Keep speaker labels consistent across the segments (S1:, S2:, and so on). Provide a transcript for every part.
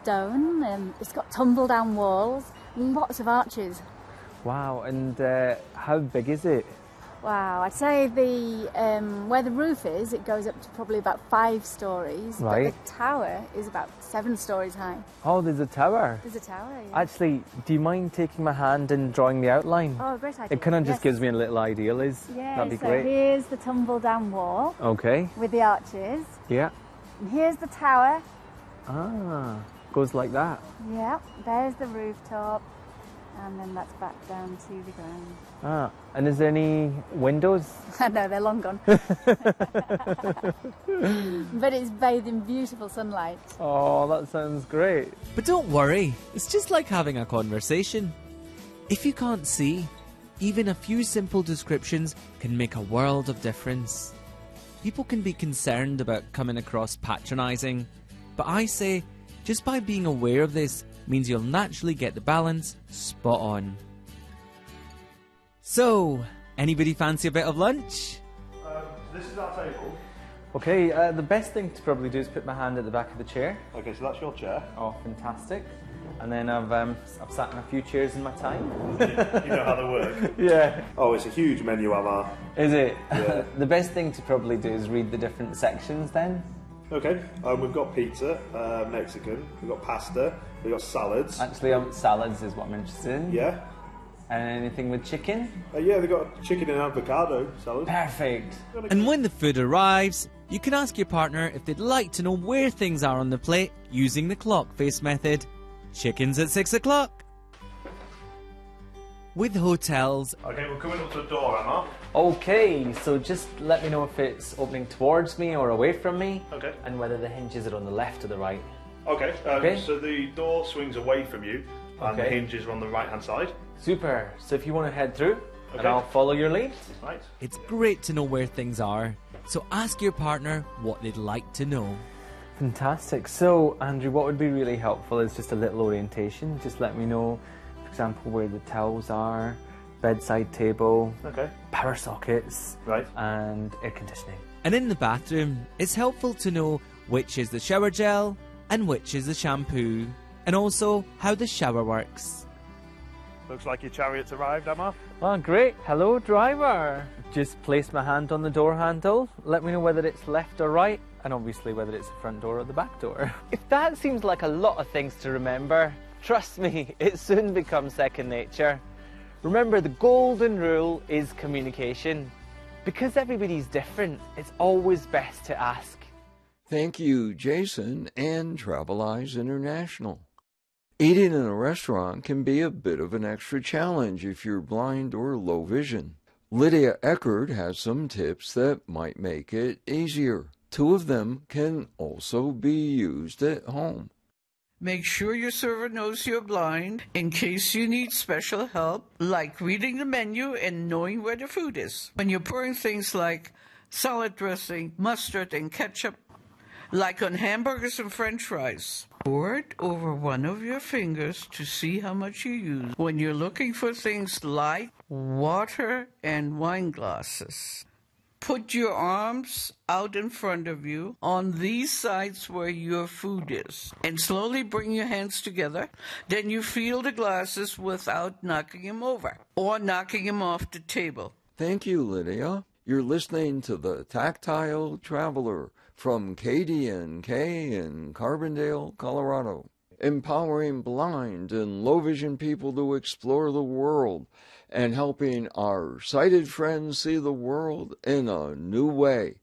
S1: stone. It's got tumble-down walls, lots of arches.
S2: Wow, and how big is it?
S1: Wow, I'd say where the roof is, it goes up to probably about 5 stories.
S2: Right.
S1: But the tower is about 7 stories high.
S2: Oh, there's a tower.
S1: There's a tower, yeah.
S2: Actually, do you mind taking my hand and drawing the outline?
S1: Oh, great idea.
S2: It kind of just
S1: Yes.
S2: gives me a little idea, Liz.
S1: Yeah,
S2: That'd be
S1: so
S2: great.
S1: here's the tumble-down wall
S2: Okay.
S1: with the arches.
S2: Yeah.
S1: And here's the tower.
S2: Ah, goes like that.
S1: Yeah, there's the rooftop. And then that's back down to the ground.
S2: Ah, and is there any windows?
S1: No, they're long gone. But it's bathed in beautiful sunlight.
S2: Oh, that sounds great.
S3: But don't worry, it's just like having a conversation. If you can't see, even a few simple descriptions can make a world of difference. People can be concerned about coming across patronising, but I say, just by being aware of this means you'll naturally get the balance spot on. So, anybody fancy a bit of lunch?
S4: This is our table.
S2: Okay, the best thing to probably do is put my hand at the back of the chair.
S4: Okay, so that's your chair.
S2: Oh, fantastic. And then I've sat in a few chairs in my time.
S4: You know how they work.
S2: Yeah.
S4: Oh, it's a huge menu, Amar.
S2: Is it?
S4: Yeah.
S2: The best thing to probably do is read the different sections then.
S4: Okay, we've got pizza, Mexican, we've got pasta, we've got salads.
S2: Actually, salads is what I'm interested in.
S4: Yeah.
S2: And anything with chicken?
S4: Yeah, they've got chicken and avocado salad.
S2: Perfect.
S3: And when the food arrives, you can ask your partner if they'd like to know where things are on the plate using the clock face method. Chicken's at 6 o'clock. With hotels,
S4: Okay, we're coming up to the door, Amar.
S2: Okay, so just let me know if it's opening towards me or away from me.
S4: Okay.
S2: And whether the hinges are on the left or the right.
S4: Okay,
S2: Okay.
S4: So the door swings away from you, and the
S2: Okay.
S4: hinges are on the right-hand side.
S2: Super. So if you want to head through, and
S4: Okay.
S2: I'll follow your lead.
S4: Right.
S3: it's great to know where things are, so ask your partner what they'd like to know.
S2: Fantastic. So, Andrew, what would be really helpful is just a little orientation. Just let me know, for example, where the towels are, bedside table,
S4: Okay.
S2: power sockets,
S4: Right.
S2: and air conditioning.
S3: And in the bathroom, it's helpful to know which is the shower gel and which is the shampoo, and also how the shower works.
S4: Looks like your chariot's arrived, Amar.
S2: Oh, great. Hello, driver. Just place my hand on the door handle. Let me know whether it's left or right, and obviously whether it's the front door or the back door. If that seems like a lot of things to remember, trust me, it soon becomes second nature. Remember, the golden rule is communication. Because everybody's different, it's always best to ask.
S5: Thank you, Jason and Travelize International. Eating in a restaurant can be a bit of an extra challenge if you're blind or low vision. Lydia Eckert has some tips that might make it easier. 2 of them can also be used at home.
S6: Make sure your server knows you're blind in case you need special help, like reading the menu and knowing where the food is. When you're pouring things like salad dressing, mustard, and ketchup, like on hamburgers and french fries, pour it over one of your fingers to see how much you use. When you're looking for things like water and wine glasses, put your arms out in front of you on these sides where your food is, and slowly bring your hands together. Then you feel the glasses without knocking them over or knocking them off the table.
S5: Thank you, Lydia. You're listening to The Tactile Traveler from KDNK in Carbondale, Colorado, empowering blind and low vision people to explore the world and helping our sighted friends see the world in a new way.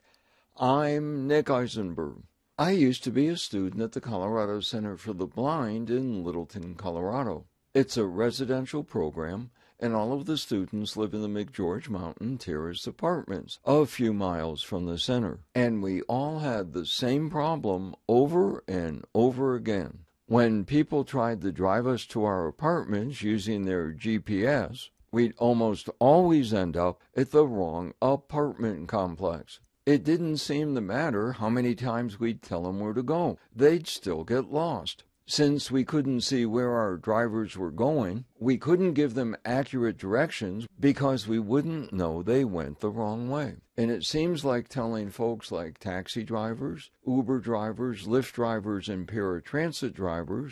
S5: I'm Nick Eisenberg. I used to be a student at the Colorado Center for the Blind in Littleton, Colorado. It's a residential program, and all of the students live in the McGeorge Mountain Terrace apartments, a few miles from the center. And we all had the same problem over and over again. When people tried to drive us to our apartments using their GPS, we'd almost always end up at the wrong apartment complex. It didn't seem to matter how many times we'd tell them where to go. They'd still get lost. Since we couldn't see where our drivers were going, we couldn't give them accurate directions because we wouldn't know they went the wrong way. And it seems like telling folks like taxi drivers, Uber drivers, Lyft drivers, and paratransit drivers